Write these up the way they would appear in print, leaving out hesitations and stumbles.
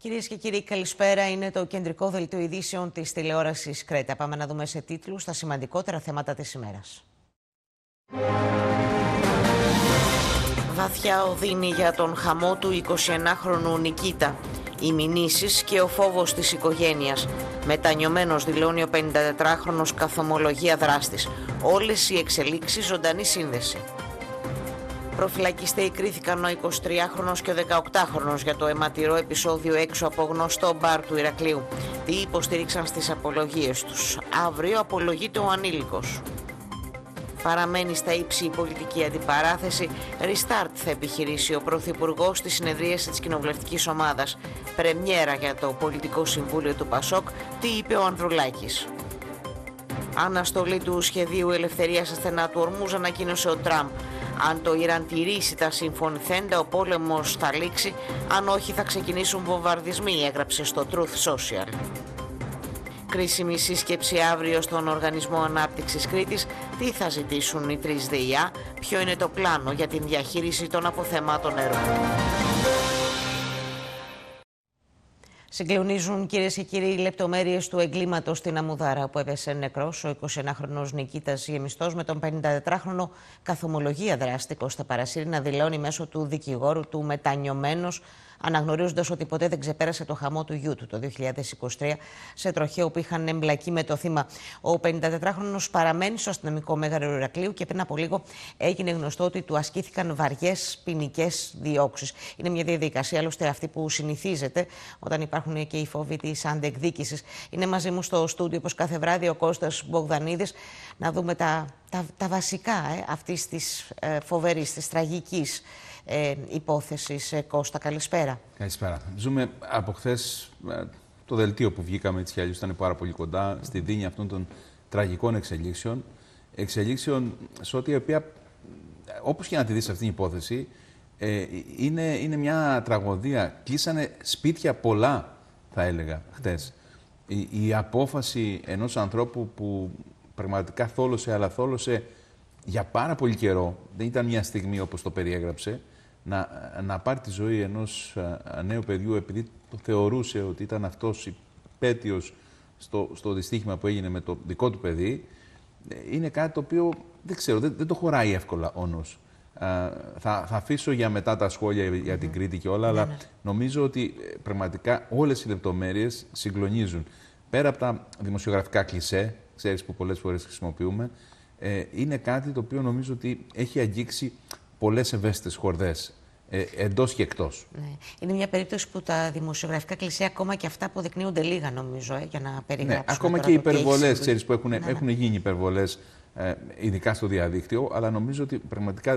Κυρίες και κύριοι, καλησπέρα. Είναι το κεντρικό δελτίο ειδήσεων της τηλεόρασης Κρέτα. Πάμε να δούμε σε τίτλους τα σημαντικότερα θέματα της ημέρας. Βαθιά οδύνη για τον χαμό του 21χρονου Νικίτα. Οι μηνύσεις και ο φόβος της οικογένειας. Μετανιωμένος δηλώνει ο 54χρονος καθομολογία δράστης. Όλες οι εξελίξεις ζωντανή σύνδεση. Προφυλακιστέοι κρίθηκαν ο 23χρονος και ο 18χρονος για το αιματηρό επεισόδιο έξω από γνωστό μπαρ του Ηρακλείου. Τι υποστήριξαν στις απολογίες τους. Αύριο απολογείται ο ανήλικος. Παραμένει στα ύψη η πολιτική αντιπαράθεση. Restart θα επιχειρήσει ο Πρωθυπουργός στη συνεδρίαση της κοινοβουλευτικής ομάδας. Πρεμιέρα για το Πολιτικό Συμβούλιο του ΠΑΣΟΚ. Τι είπε ο Ανδρουλάκης. Αναστολή του σχεδίου ελευθερίας στα στενά του Ορμούζ ανακοίνωσε ο Τραμπ. Αν το Ιράν τηρήσει τα συμφωνηθέντα, ο πόλεμος θα λήξει. Αν όχι, θα ξεκινήσουν βομβαρδισμοί, έγραψε στο Truth Social. Κρίσιμη σύσκεψη αύριο στον Οργανισμό Ανάπτυξης Κρήτης. Τι θα ζητήσουν οι τρεις ΔΕΙΑ, ποιο είναι το πλάνο για την διαχείριση των αποθεμάτων νερού. Συγκλονίζουν, κυρίες και κύριοι, οι λεπτομέρειες του εγκλήματος στην Αμμουδάρα, που έπεσε νεκρός ο 21χρονος Νικήτας Γεμιστός με τον 54χρονο καθομολογία δράστη Κώστα Παρασύρη να δηλώνει μέσω του δικηγόρου του μετανιωμένος, αναγνωρίζοντας ότι ποτέ δεν ξεπέρασε το χαμό του γιού του το 2023 σε τροχαίο που είχαν εμπλακεί με το θύμα. Ο 54χρονος παραμένει στο αστυνομικό μέγαρο Ηρακλείου και πριν από λίγο έγινε γνωστό ότι του ασκήθηκαν βαριές ποινικές διώξεις. Είναι μια διαδικασία άλλωστε αυτή που συνηθίζεται όταν υπάρχουν και οι φόβοι της αντεκδίκησης. Είναι μαζί μου στο στούντιο, όπως κάθε βράδυ, ο Κώστας Μπογδανίδης, να δούμε τα βασικά αυτής της φοβερής, της τραγικής υπόθεσης. Κώστα, καλησπέρα. Καλησπέρα. Ζούμε από χθες το δελτίο που βγήκαμε, έτσι κι αλλιώς ήταν πάρα πολύ κοντά στη δίνη αυτών των τραγικών εξελίξεων. Εξελίξεων σε ό,τι η οποία, όπως και να τη δεις αυτή την υπόθεση, είναι μια τραγωδία. Κλείσανε σπίτια πολλά, θα έλεγα, χθες. Η απόφαση ενός ανθρώπου που πραγματικά θόλωσε, αλλά θόλωσε για πάρα πολύ καιρό, δεν ήταν μια στιγμή όπως το περιέγραψε, να πάρει τη ζωή ενός νέου παιδιού επειδή το θεωρούσε ότι ήταν αυτός υπέτειος στο δυστύχημα που έγινε με το δικό του παιδί, είναι κάτι το οποίο δεν ξέρω, δεν το χωράει εύκολα ο νους. Θα αφήσω για μετά τα σχόλια για την Κρήτη και όλα, αλλά νομίζω ότι πραγματικά όλες οι λεπτομέρειες συγκλονίζουν. Πέρα από τα δημοσιογραφικά κλισέ, ξέρεις, που πολλές φορές χρησιμοποιούμε, είναι κάτι το οποίο νομίζω ότι έχει αγγίξει πολλές ευαίσθητες χορδές, εντός και εκτός. Ναι. Είναι μια περίπτωση που τα δημοσιογραφικά κλισέ, ακόμα και αυτά αποδεικνύονται λίγα, νομίζω, για να περιγράψουμε. Ναι, ακόμα και οι υπερβολές, ξέρεις, που έχουν γίνει υπερβολές, ειδικά στο διαδίκτυο, αλλά νομίζω ότι πραγματικά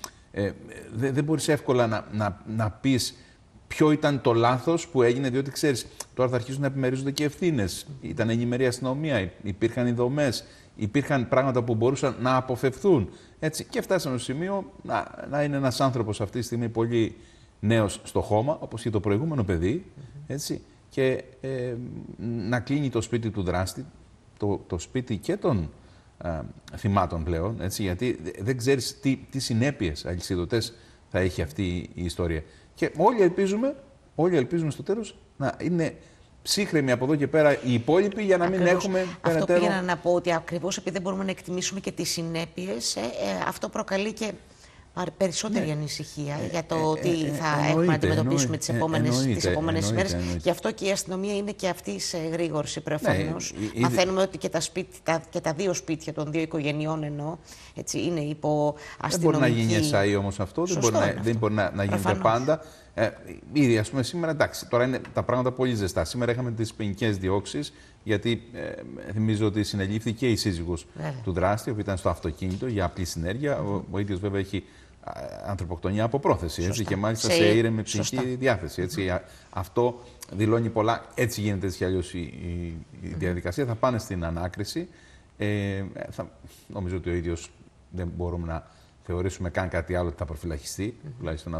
δεν μπορείς εύκολα να πεις ποιο ήταν το λάθος που έγινε, διότι ξέρεις, τώρα θα αρχίσουν να επιμερίζονται και ευθύνες. Ήταν ενημερή αστυνομία, υπήρχαν οι δομές, υπήρχαν πράγματα που μπορούσαν να αποφευθούν. Έτσι, και φτάσαμε στο σημείο να είναι ένας άνθρωπος αυτή τη στιγμή πολύ νέος στο χώμα, όπως και το προηγούμενο παιδί, έτσι, και να κλείνει το σπίτι του δράστη, το σπίτι και των θυμάτων πλέον, έτσι, γιατί δεν ξέρεις τι συνέπειες αλυσιδωτές θα έχει αυτή η ιστορία. Και όλοι ελπίζουμε στο τέλος να είναι ψύχρεμοι από εδώ και πέρα οι υπόλοιποι για να μην έχουμε περαιτέρω. Αυτό πήγαινα να πω, ότι ακριβώς επειδή δεν μπορούμε να εκτιμήσουμε και τις συνέπειες, αυτό προκαλεί και περισσότερη ανησυχία για το ότι θα έχουμε να αντιμετωπίσουμε τις επόμενες ημέρες. Γι' αυτό και η αστυνομία είναι και αυτή σε γρήγορση προφανώς. Μαθαίνουμε ότι και τα δύο σπίτια των δύο οικογενειών έτσι, είναι υπό αστυνομική. Δεν μπορεί να γίνει εσάι όμως αυτό, δεν μπορεί να γίνεται πάντα. Ήδη, ας πούμε, σήμερα, εντάξει, τώρα είναι τα πράγματα πολύ ζεστά. Σήμερα είχαμε τις ποινικές διώξεις, γιατί θυμίζω ότι συνελήφθηκε η σύζυγος του δράστη, που ήταν στο αυτοκίνητο για απλή συνέργεια. Ο ίδιος βέβαια έχει ανθρωποκτονία από πρόθεση, έτσι, και μάλιστα σε ήρεμη ψυχική διάθεση. Έτσι. Αυτό δηλώνει πολλά. Έτσι γίνεται έτσι κι αλλιώς η διαδικασία. Θα πάνε στην ανάκριση. Νομίζω ότι ο ίδιος δεν μπορούμε να θεωρήσουμε καν κάτι άλλο ότι θα προφυλακιστεί, τουλάχιστον